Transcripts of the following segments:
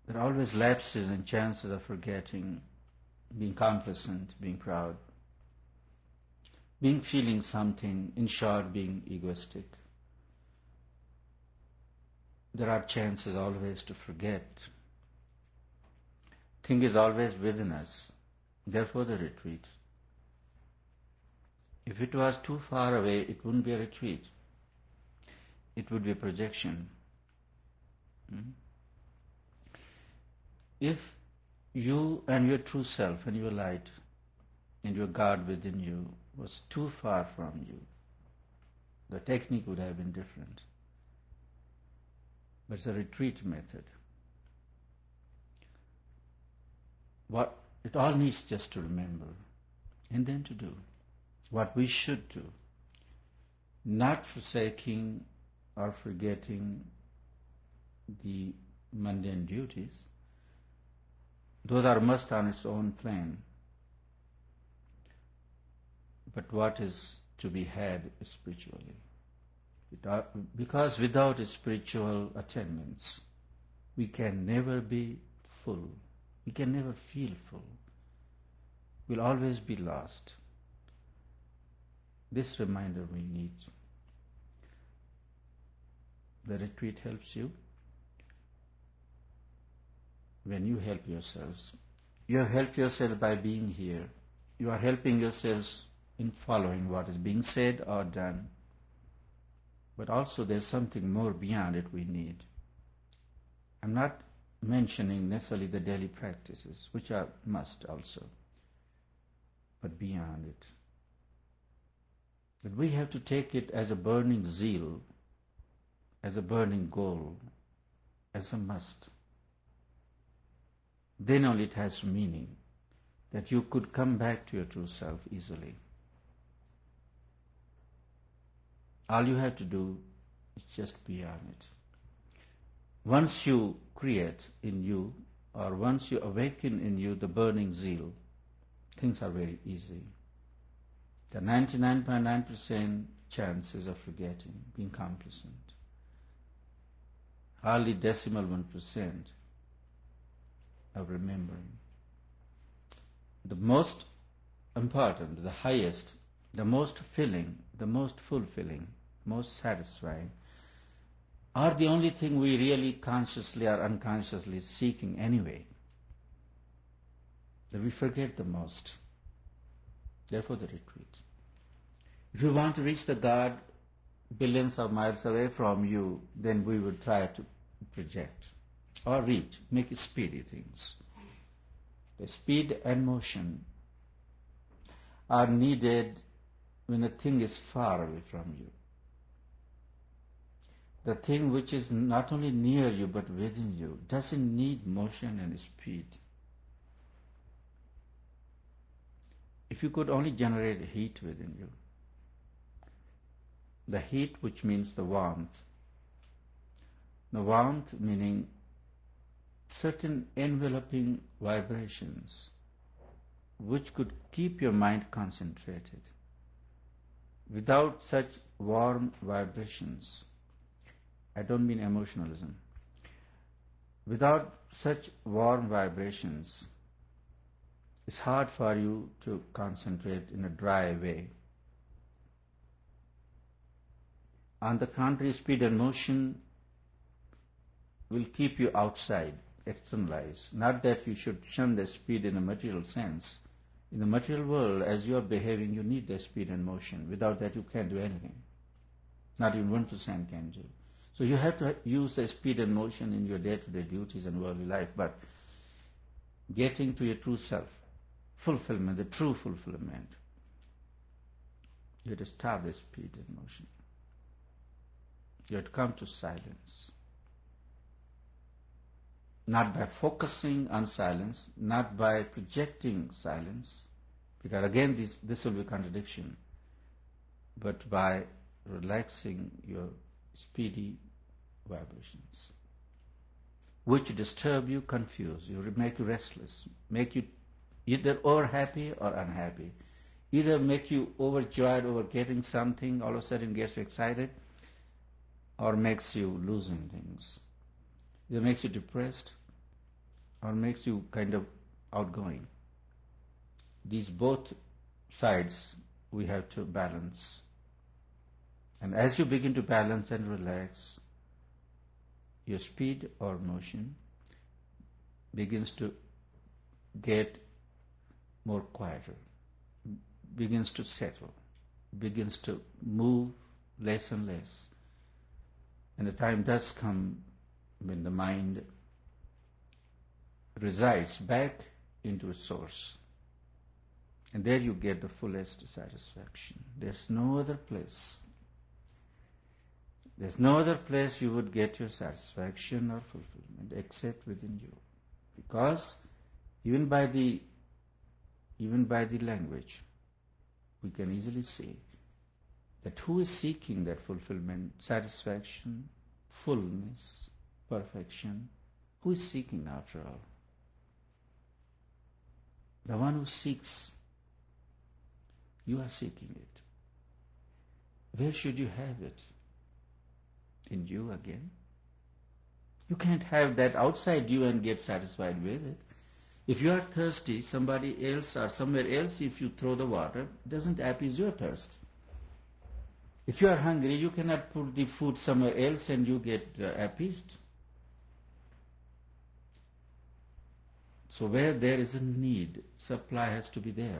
There are always lapses and chances of forgetting, being complacent, being proud, being feeling something, in short, being egoistic. There are chances always to forget. Thing is always within us. Therefore the retreat. If it was too far away, it wouldn't be a retreat. It would be a projection. If you and your true self and your light and your God within you was too far from you, the technique would have been different. But it's a retreat method. What it all needs just to remember and then to do what we should do, not forsaking or forgetting the mundane duties. Those are must on its own plane. But what is to be had spiritually? Because without spiritual attainments, we can never be full. We can never feel full. We'll always be lost. This reminder we need. The retreat helps you. When you help yourselves, you have helped yourself by being here. You are helping yourselves in following what is being said or done. But also there's something more beyond it we need. I'm not mentioning necessarily the daily practices, which are must also, but beyond it. But we have to take it as a burning zeal, as a burning goal, as a must. Then only it has meaning, that you could come back to your true self easily. All you have to do is just be on it. Once you create in you, or once you awaken in you the burning zeal, things are very easy. The 99.9% chances of forgetting, being complacent. Hardly decimal 1% of remembering. The most important, the highest, the most filling, the most fulfilling, most satisfying, are the only thing we really consciously or unconsciously seeking anyway. That we forget the most. Therefore the retreat. If you want to reach the God billions of miles away from you, then we would try to project or reach, make speedy things. The speed and motion are needed when a thing is far away from you. The thing which is not only near you but within you doesn't need motion and speed. If you could only generate heat within you, the heat which means the warmth meaning certain enveloping vibrations which could keep your mind concentrated. Without such warm vibrations, I don't mean emotionalism, without such warm vibrations, it's hard for you to concentrate in a dry way. On the contrary, speed and motion will keep you outside, externalize. Not that you should shun the speed in a material sense. In the material world, as you are behaving, you need the speed and motion. Without that, you can't do anything. Not even 1% can do. So you have to use the speed and motion in your day-to-day duties and worldly life, but getting to your true self, fulfillment, the true fulfillment, you have to stop the speed and motion. You have to come to silence. Not by focusing on silence, not by projecting silence, because again this will be a contradiction, but by relaxing your speedy vibrations, which disturb you, confuse you, make you restless, make you either over happy or unhappy, either make you overjoyed over getting something, all of a sudden gets you excited, or makes you losing things. Either makes you depressed, or makes you kind of outgoing. These both sides we have to balance. And as you begin to balance and relax, your speed or motion begins to get more quieter, begins to settle, begins to move less and less. And the time does come when the mind resides back into its source. And there you get the fullest satisfaction. There's no other place. There's no other place you would get your satisfaction or fulfillment except within you. Because even by the language, we can easily say that who is seeking that fulfillment, satisfaction, fullness, perfection, who is seeking after all? The one who seeks. You are seeking it. Where should you have it? In you again? You can't have that outside you and get satisfied with it. If you are thirsty, somebody else or somewhere else, if you throw the water, doesn't appease your thirst. If you are hungry, you cannot put the food somewhere else and you get appeased. So where there is a need, supply has to be there.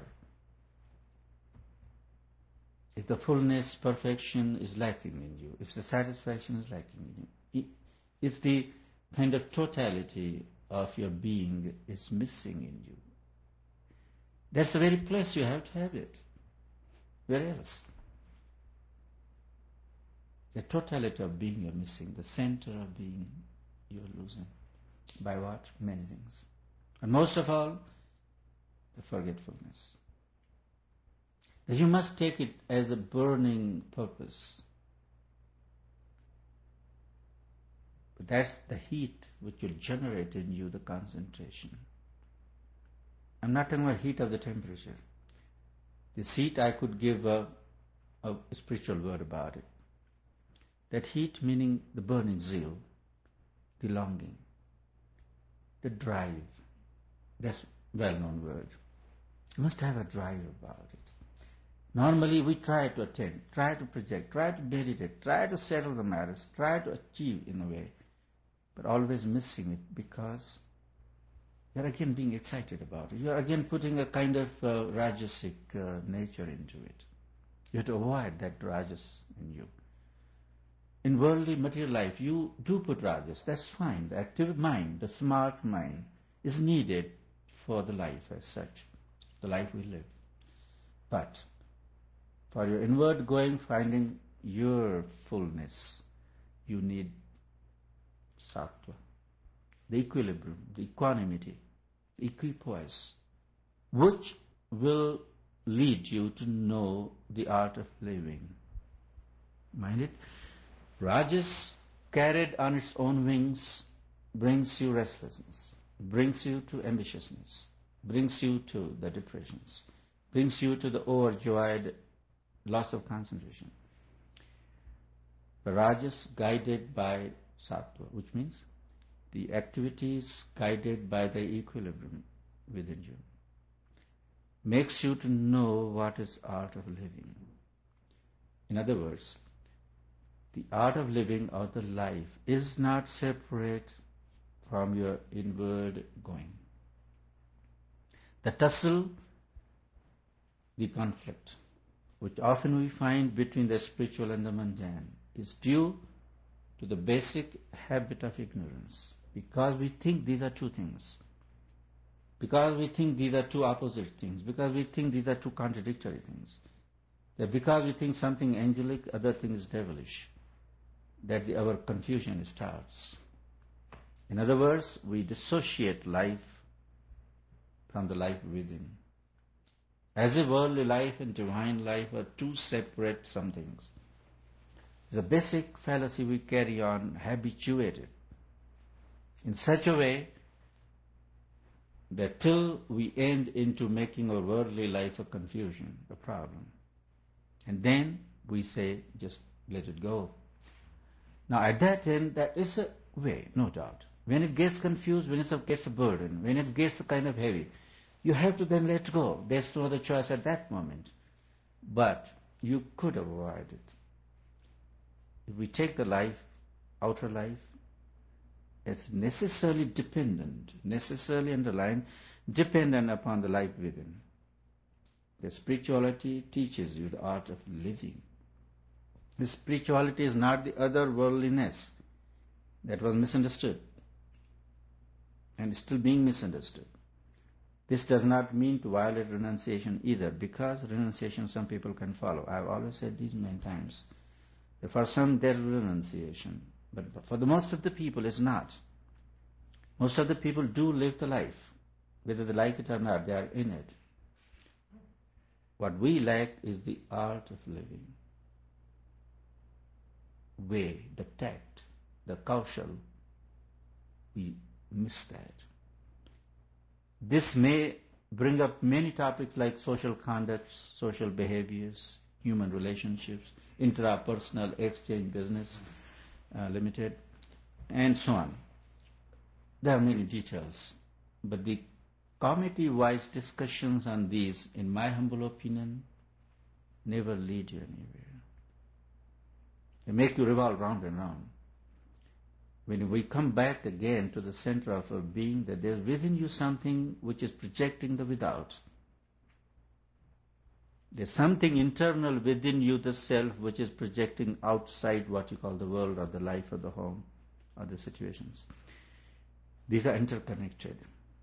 If the fullness, perfection is lacking in you, if the satisfaction is lacking in you, if the kind of totality of your being is missing in you, that's the very place you have to have it. Where else? The totality of being you're missing, the center of being you're losing. By what? Many things. And most of all, the forgetfulness. That you must take it as a burning purpose. But that's the heat which will generate in you the concentration. I'm not talking about heat of the temperature. This heat, I could give a spiritual word about it. That heat meaning the burning zeal, the longing, the drive. That's a well-known word. You must have a drive about it. Normally we try to attain, try to project, try to meditate, try to settle the matters, try to achieve in a way, but always missing it because you're again being excited about it. You're again putting a kind of rajasic nature into it. You have to avoid that rajas in you. In worldly material life, you do put rajas, that's fine. The active mind, the smart mind is needed for the life as such, the life we live. But for your inward going, finding your fullness, you need sattva, the equilibrium, the equanimity, the equipoise, which will lead you to know the art of living. Mind it? Rajas, carried on its own wings, brings you restlessness, brings you to ambitiousness, brings you to the depressions, brings you to the overjoyed loss of concentration. The rajas guided by sattva, which means the activities guided by the equilibrium within you, makes you to know what is art of living. In other words, the art of living or the life is not separate from your inward going. The tussle, the conflict, which often we find between the spiritual and the mundane, is due to the basic habit of ignorance. Because we think these are two things. Because we think these are two opposite things. Because we think these are two contradictory things. That because we think something angelic, other thing is devilish. That our confusion starts. In other words, we dissociate life from the life within. As if worldly life and divine life are two separate somethings. It's a basic fallacy we carry on habituated in such a way that till we end into making our worldly life a confusion, a problem. And then we say, just let it go. Now at that end, that is a way, no doubt. When it gets confused, when it gets a burden, when it gets kind of heavy, you have to then let go. There's no other choice at that moment. But you could avoid it. If we take the life, outer life, as necessarily dependent, necessarily underlined, dependent upon the life within. The spirituality teaches you the art of living. The spirituality is not the otherworldliness that was misunderstood and is still being misunderstood. This does not mean to violate renunciation either, because renunciation some people can follow. I've always said these many times. That for some there is renunciation, but for the most of the people it's not. Most of the people do live the life. Whether they like it or not, they are in it. What we lack is the art of living. Way, the tact, the kaushal, we miss that. This may bring up many topics like social conduct, social behaviors, human relationships, intrapersonal exchange business limited, and so on. There are many details, but the committee-wise discussions on these, in my humble opinion, never lead you anywhere. They make you revolve round and round. When we come back again to the center of our being, that there's within you something which is projecting the without. There's something internal within you, the self, which is projecting outside what you call the world or the life or the home or the situations. These are interconnected.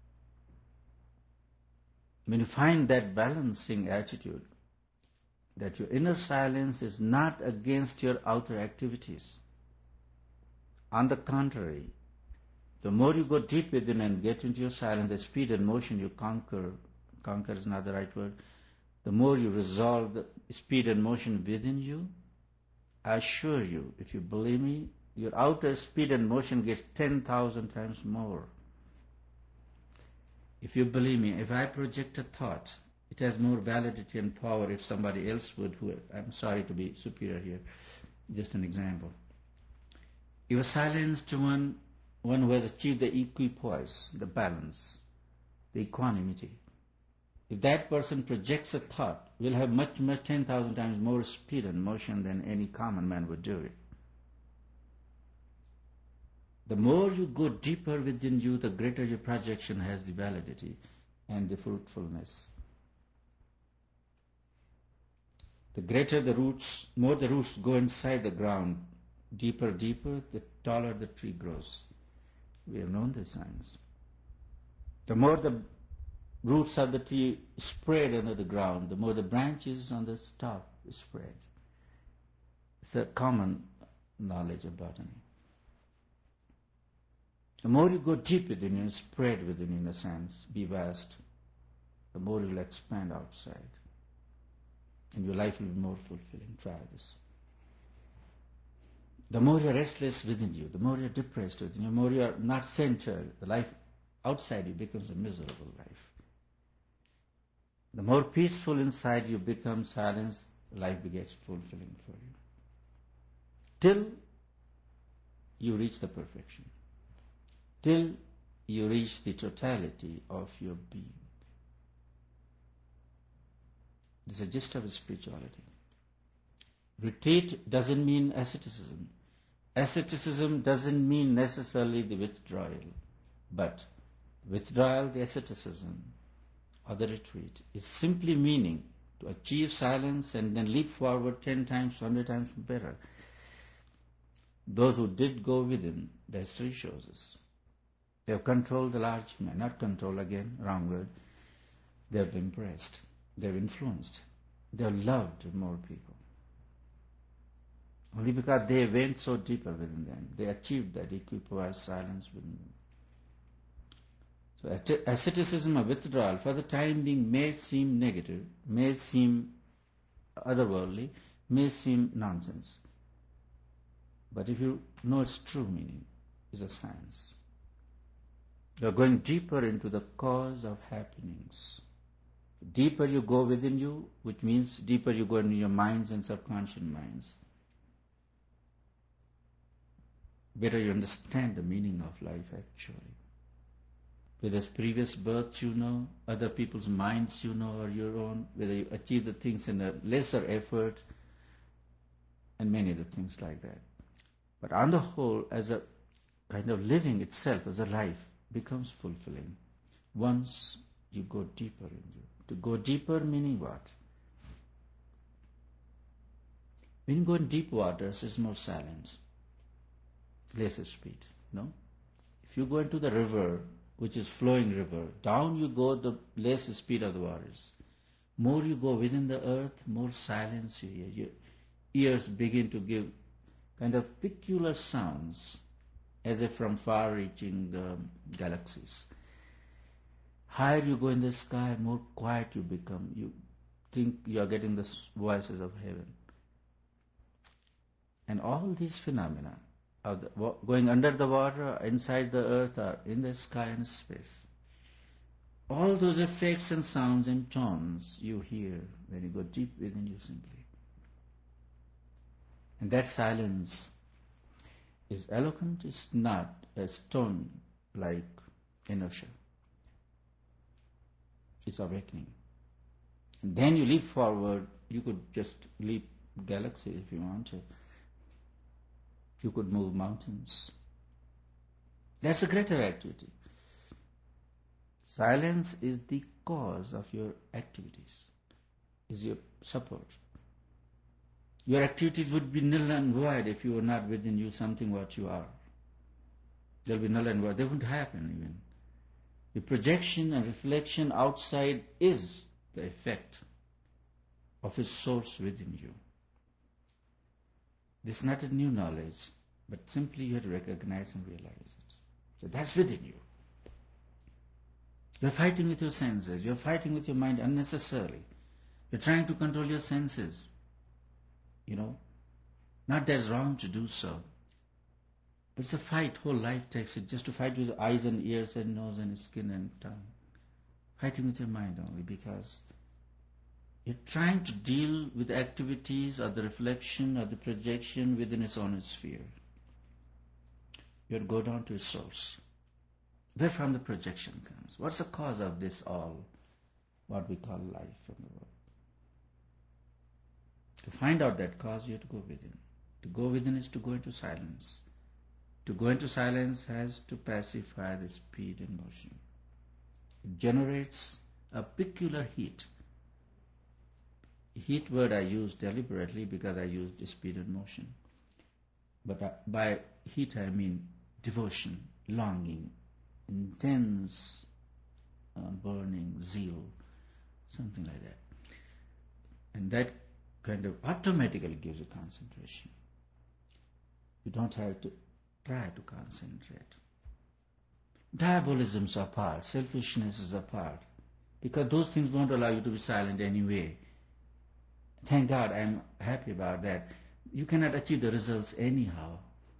When you find that balancing attitude, that your inner silence is not against your outer activities. On the contrary, the more you go deep within and get into your silence, the speed and motion you conquer is not the right word, the more you resolve the speed and motion within you, I assure you, if you believe me, your outer speed and motion gets 10,000 times more. If you believe me, if I project a thought, it has more validity and power if somebody else would, who, I'm sorry to be superior here, just an example. If a silenced one who has achieved the equipoise, the balance, the equanimity, if that person projects a thought, will have much 10,000 times more speed and motion than any common man would do it. The more you go deeper within you, the greater your projection has the validity and the fruitfulness. The greater the roots, more the roots go inside the ground, deeper, the taller the tree grows. We have known this science. The more the roots of the tree spread under the ground, the more the branches on the top spread. It's a common knowledge of botany. The more you go deep within you and spread within you, in a sense, be vast, the more you will expand outside. And your life will be more fulfilling. Try this. The more you are restless within you, the more you are depressed within you, the more you are not centered, the life outside you becomes a miserable life. The more peaceful inside you become silence, life begins fulfilling for you. Till you reach the perfection. Till you reach the totality of your being. This is the gist of spirituality. Retreat doesn't mean asceticism. Asceticism doesn't mean necessarily the withdrawal, but withdrawal, the asceticism, or the retreat is simply meaning to achieve silence and then leap forward 10 times, 100 times better. Those who did go within, the history shows us. They have controlled the large man, not control again, wrong word. They have impressed, they have influenced, they have loved more people. Only because they went so deeper within them, they achieved that equipoise silence within them. So asceticism or withdrawal for the time being may seem negative, may seem otherworldly, may seem nonsense. But if you know its true meaning, it's a science. You are going deeper into the cause of happenings. Deeper you go within you, which means deeper you go into your minds and subconscious minds. better you understand the meaning of life actually. Whether it's previous births you know, other people's minds you know, or your own, whether you achieve the things in a lesser effort, and many other things like that. But on the whole, as a kind of living itself, as a life, becomes fulfilling once you go deeper in you. To go deeper meaning what? When you go in deep waters, there's more silence, lesser speed, no? If you go into the river, which is flowing river, down you go, the less speed of the waters. More you go within the earth, more silence you hear. Your ears begin to give kind of peculiar sounds, as if from far-reaching galaxies. Higher you go in the sky, more quiet you become. You think you are getting the voices of heaven. And all these phenomena of going under the water, inside the earth, or in the sky and space, all those effects and sounds and tones you hear when you go deep within you simply. And that silence is eloquent, it's not a stone like inertia. It's awakening. And then you leap forward, you could just leap galaxies if you want to. You could move mountains. That's a greater activity. Silence is the cause of your activities, is your support. Your activities would be null and void if you were not within you something what you are. They'll be null and void. They wouldn't happen even. The projection and reflection outside is the effect of a source within you. This is not a new knowledge, but simply you have to recognize and realize it. So that's within you. You're fighting with your senses. You're fighting with your mind unnecessarily. You're trying to control your senses. You know, not that it's wrong to do so. But it's a fight. Whole life takes it just to fight with eyes and ears and nose and skin and tongue. Fighting with your mind only because you're trying to deal with activities or the reflection or the projection within its own sphere. You have to go down to its source. Where from the projection comes? What's the cause of this all, what we call life in the world? To find out that cause, you have to go within. To go within is to go into silence. To go into silence has to pacify the speed and motion. It generates a peculiar heat. Heat word I use deliberately because I use the speed and motion. But by heat I mean devotion, longing, intense burning, zeal, something like that. And that kind of automatically gives you concentration. You don't have to try to concentrate. Diabolism is apart, selfishness is apart, because those things won't allow you to be silent anyway. Thank God, I'm happy about that. You cannot achieve the results anyhow.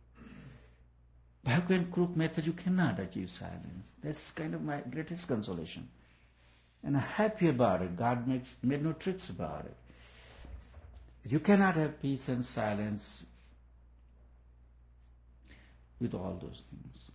By hook and crook method, you cannot achieve silence. That's kind of my greatest consolation. And I'm happy about it. God made no tricks about it. You cannot have peace and silence with all those things.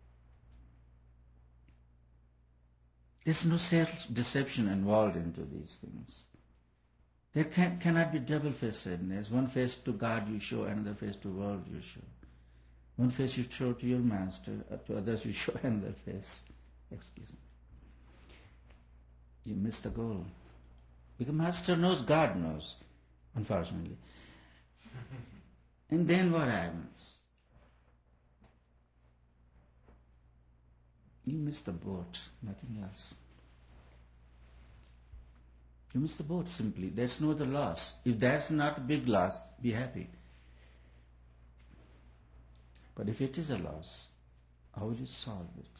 There's no self-deception involved into these things. There cannot be double-facedness. One face to God you show, another face to the world you show. One face you show to your master, to others you show another face. Excuse me. You miss the goal. Because master knows, God knows, unfortunately. And then what happens? You miss the boat, nothing else. You miss the boat simply. There's no other loss. If that's not a big loss, be happy. But if it is a loss, how will you solve it?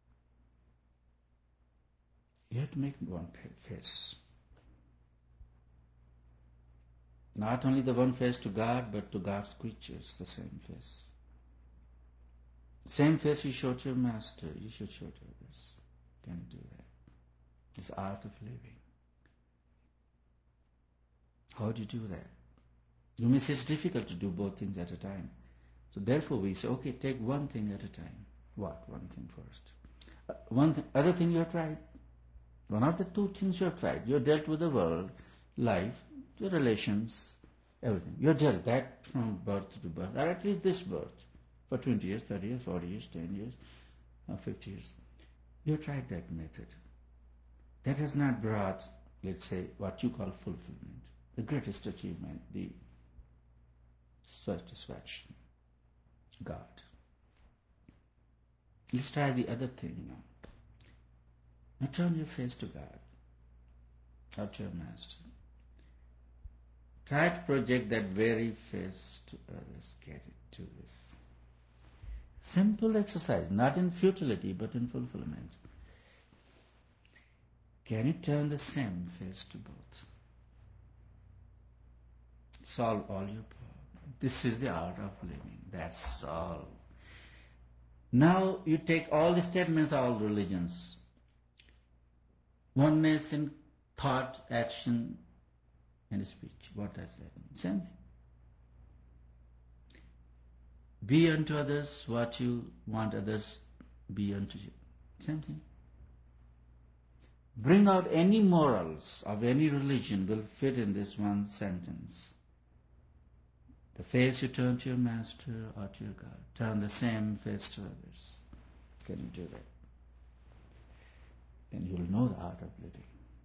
You have to make one face. Not only the one face to God, but to God's creatures, the same face. Same face you show to your master, you should show to others. Can you do that? It's the art of living. How do you do that? You may say it's difficult to do both things at a time. So therefore we say, okay, take one thing at a time. What? One thing first. Other thing you have tried. One of the two things you have tried. You have dealt with the world, life, the relations, everything. You have dealt that from birth to birth, or at least this birth, for 20 years, 30 years, 40 years, 10 years, 50 years. You have tried that method. That has not brought, let's say, what you call fulfillment, the greatest achievement, the satisfaction, God. Let's try the other thing now. Now turn your face to God, or to your Master. Try to project that very face to others. Get it to this. Simple exercise, not in futility, but in fulfillment. Can you turn the same face to both? Solve all your problems. This is the art of living. That's all. Now you take all the statements of all religions. Oneness in thought, action, and speech. What does that mean? Same thing. Be unto others what you want others be unto you. Same thing. Bring out any morals of any religion will fit in this one sentence. The face you turn to your Master or to your God. Turn the same face to others. Can you do that? Then you will know the art of living.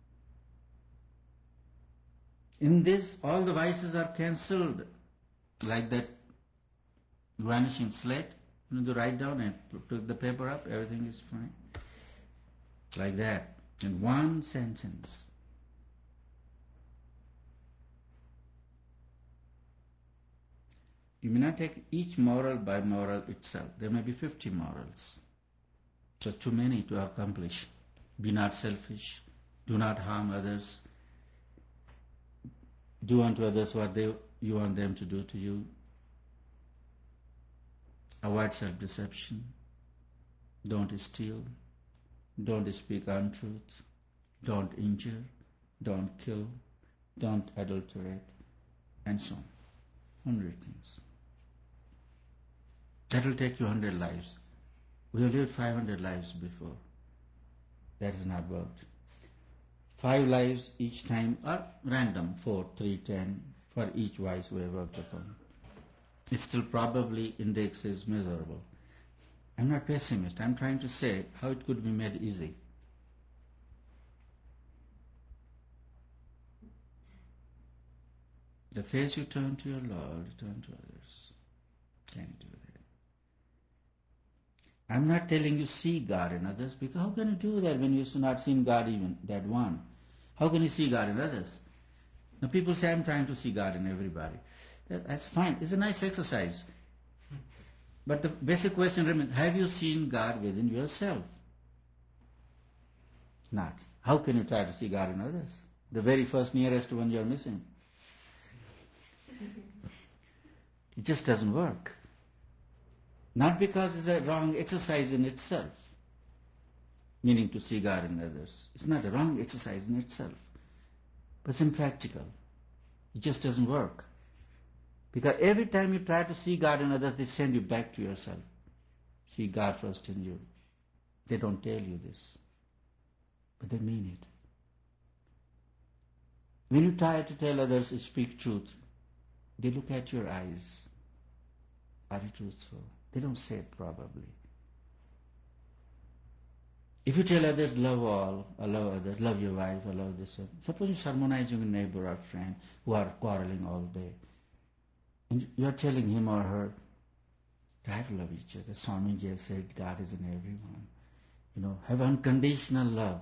In this, all the vices are cancelled, like that vanishing slate. You write down and pick the paper up, everything is fine. Like that, in one sentence. You may not take each moral by moral itself. There may be 50 morals. Just too many to accomplish. Be not selfish. Do not harm others. Do unto others what you want them to do to you. Avoid self-deception. Don't steal. Don't speak untruth. Don't injure. Don't kill. Don't adulterate. And so on. 100 things. That will take you 100 lives. We have lived 500 lives before. That has not worked. 5 lives each time are random, 4, 3, 10, for each vice we have worked upon. It still probably index is miserable. I'm not pessimist. I'm trying to say how it could be made easy. The face you turn to your Lord, turn to others. Can you do that? I'm not telling you see God in others, because how can you do that when you've not seen God even, that one? How can you see God in others? Now people say I'm trying to see God in everybody. That's fine. It's a nice exercise. But the basic question remains, have you seen God within yourself? Not. How can you try to see God in others? The very first nearest one you're missing. It just doesn't work. Not because it's a wrong exercise in itself, meaning to see God in others. It's not a wrong exercise in itself, but it's impractical. It just doesn't work. Because every time you try to see God in others, they send you back to yourself. See God first in you. They don't tell you this, but they mean it. When you try to tell others to speak truth, they look at your eyes. Are you truthful? They don't say it probably. If you tell others, love all, or love others, love your wife, or love this one. Suppose you're sermonizing a neighbor or friend who are quarreling all day. And you're telling him or her, try to love each other. Swamiji said, God is in everyone. Have unconditional love.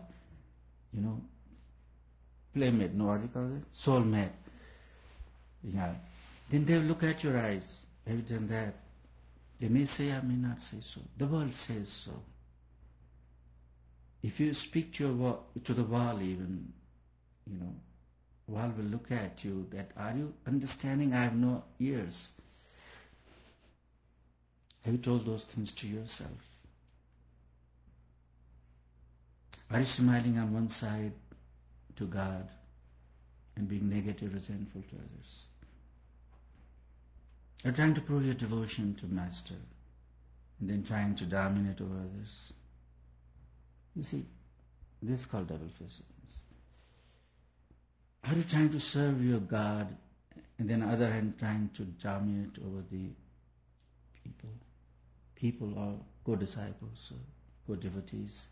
Playmate, what do you call it? Soulmate. Yeah. Then they'll look at your eyes. Have you done that? They may say, I may not say so. The world says so. If you speak to the wall even, wall will look at you that, are you understanding I have no ears? Have you told those things to yourself? Are you smiling on one side to God and being negative, resentful to others? You're trying to prove your devotion to Master and then trying to dominate over others. You see, this is called double-facedness. Are you trying to serve your God and then on the other hand trying to dominate over the people? People are co-disciples, co-devotees.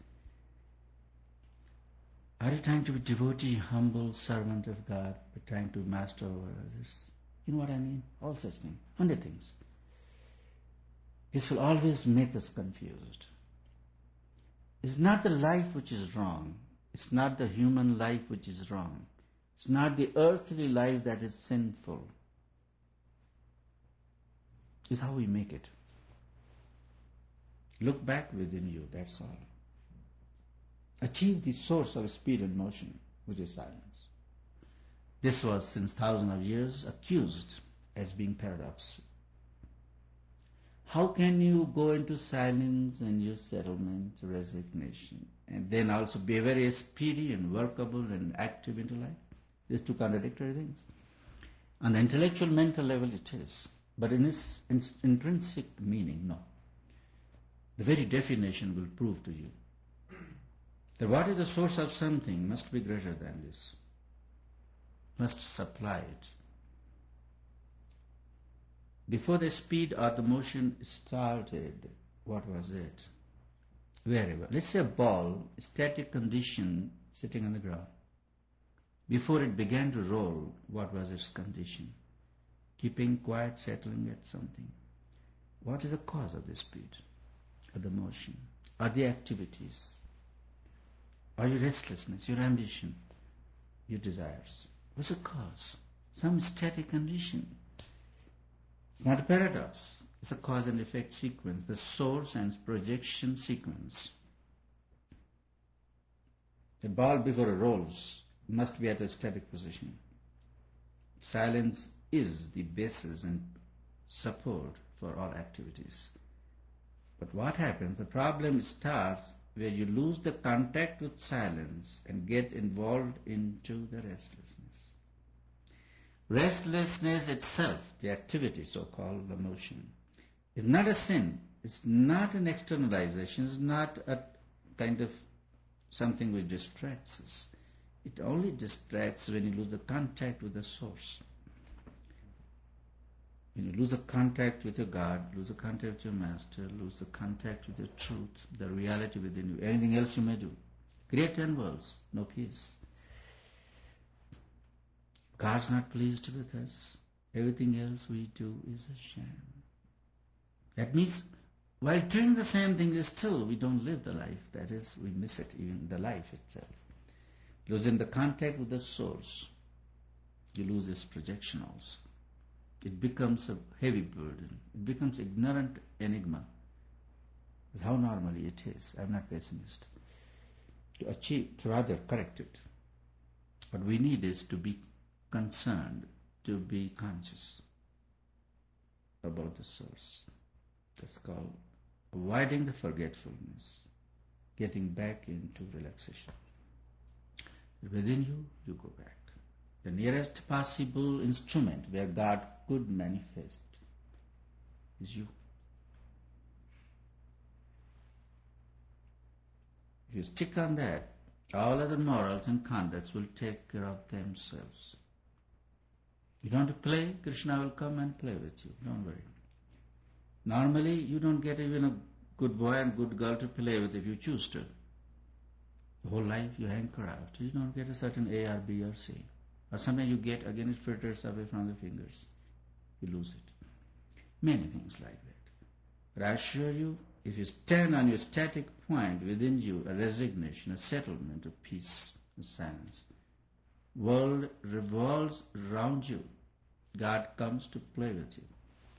Are you trying to be devotee, humble servant of God, but trying to master over others? You know what I mean? All such things. 100 things. This will always make us confused. It's not the life which is wrong. It's not the human life which is wrong. It's not the earthly life that is sinful. It's how we make it. Look back within you, that's all. Achieve the source of speed and motion, which is silence. This was, since thousands of years, accused as being paradox. How can you go into silence and use settlement, resignation, and then also be very speedy and workable and active into life? These two contradictory things. On the intellectual, mental level it is, but in its intrinsic meaning, no. The very definition will prove to you that what is the source of something must be greater than this, must supply it. Before the speed or the motion started, what was it? Wherever. Let's say a ball, static condition, sitting on the ground. Before it began to roll, what was its condition? Keeping quiet, settling at something. What is the cause of the speed, or the motion, or the activities, or your restlessness, your ambition, your desires? What's the cause? Some static condition. It's not a paradox. It's a cause and effect sequence, the source and projection sequence. The ball before it rolls must be at a static position. Silence is the basis and support for all activities. But what happens? The problem starts where you lose the contact with silence and get involved into the restlessness. Restlessness itself, the activity, so-called the motion, is not a sin. It's not an externalization. It's not a kind of something which distracts us. It only distracts when you lose the contact with the source. When you lose the contact with your God, lose the contact with your Master, lose the contact with the truth, the reality within you, anything else you may do. Create 10 worlds, no peace. God's not pleased with us. Everything else we do is a sham. That means while doing the same thing, still we don't live the life. That is, we miss it, even the life itself. Losing the contact with the source, you lose its projection also. It becomes a heavy burden. It becomes ignorant enigma. That's how normally it is. I'm not pessimist. To rather correct it. What we need is to be concerned, to be conscious about the source. That's called avoiding the forgetfulness, getting back into relaxation. Within you, you go back. The nearest possible instrument where God could manifest is you. If you stick on that, all other morals and conducts will take care of themselves. You want to play, Krishna will come and play with you. Don't worry. Normally, you don't get even a good boy and good girl to play with if you choose to. The whole life you hanker after. You don't get a certain A or B or C. Or sometimes you get, again it filters away from the fingers. You lose it. Many things like that. But I assure you, if you stand on your static point within you, a resignation, a settlement, a peace, a silence, world revolves around you. God comes to play with you.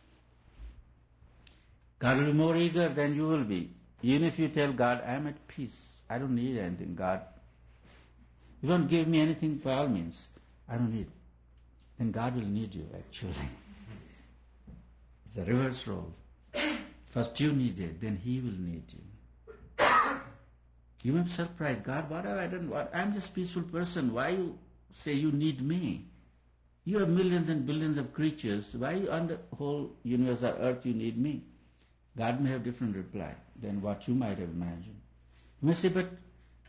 God will be more eager than you will be. Even if you tell God, I am at peace, I don't need anything, God. You don't give me anything by all means. I don't need it. Then God will need you, actually. It's a reverse role. First you need it, then He will need you. You may be surprised, God, what have I done? I'm just a peaceful person. Why you say you need me? You have millions and billions of creatures. Why on the whole universe or earth you need me? God may have different reply than what you might have imagined. You may say, but